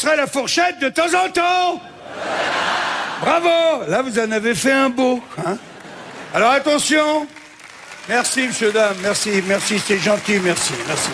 passerai la fourchette de temps en temps. Bravo. Là, vous en avez fait un beau. Hein. Alors, attention. Merci, monsieur, dame. Merci, merci, c'est gentil. Merci, merci.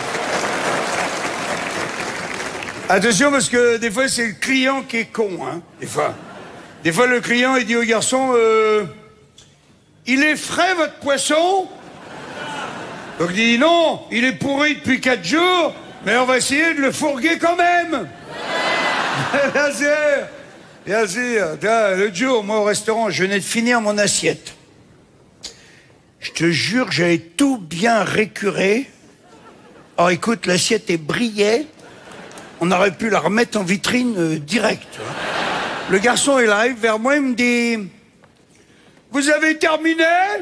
Attention, parce que des fois, c'est le client qui est con. Hein, des fois, le client, il dit au garçon... il est frais, votre poisson? Donc il dit non, il est pourri depuis 4 jours, mais on va essayer de le fourguer quand même. Bien sûr, bien sûr. L'autre jour, moi au restaurant, je venais de finir mon assiette. Je te jure, j'avais tout bien récuré. Alors écoute, l'assiette est brillée. On aurait pu la remettre en vitrine direct. Le garçon, il arrive vers moi, il me dit... Vous avez terminé?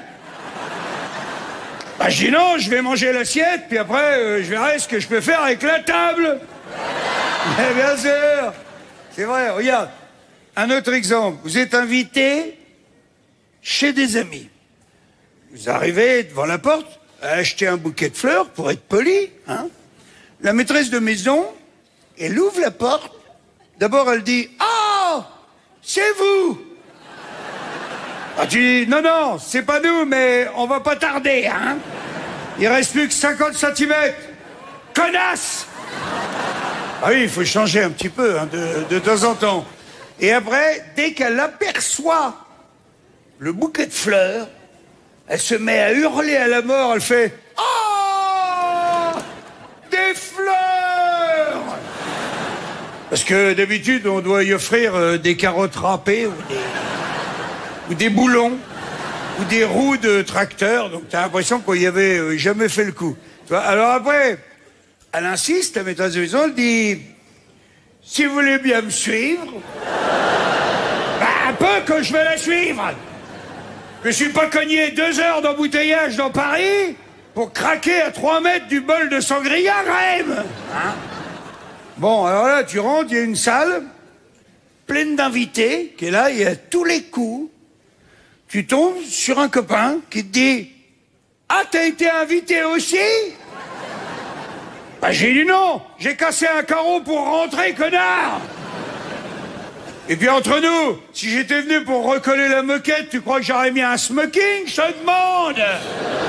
Bah, je dis non, je vais manger l'assiette, puis après, je verrai ce que je peux faire avec la table. Mais bien sûr. C'est vrai, regarde. Un autre exemple. Vous êtes invité chez des amis. Vous arrivez devant la porte, à acheter un bouquet de fleurs pour être poli. Hein. La maîtresse de maison, elle ouvre la porte. D'abord, elle dit « Ah, c'est vous !» Ah, tu dis, non, non, c'est pas nous, mais on va pas tarder, hein. Il reste plus que 50 centimètres. Connasse! Ah oui, il faut changer un petit peu, hein, de temps en temps. Et après, dès qu'elle aperçoit le bouquet de fleurs, elle se met à hurler à la mort, elle fait « Oh! Des fleurs !» Parce que d'habitude, on doit y offrir des carottes râpées ou des boulons, ou des roues de tracteur, donc t'as l'impression qu'on y avait jamais fait le coup. Tu vois. Alors après, elle insiste, la maîtresse de maison, elle dit, si vous voulez bien me suivre, bah, un peu que je vais la suivre. Je suis pas cogné 2 heures d'embouteillage dans Paris pour craquer à 3 mètres du bol de sangria, quand même. Hein. Bon, alors là, tu rentres, il y a une salle pleine d'invités, qui est là, il y a tous les coups. Tu tombes sur un copain qui te dit « Ah, t'as été invité aussi ?» Bah, j'ai dit non, j'ai cassé un carreau pour rentrer, connard. Et puis entre nous, si j'étais venu pour recoller la moquette, tu crois que j'aurais mis un smoking, je te demande?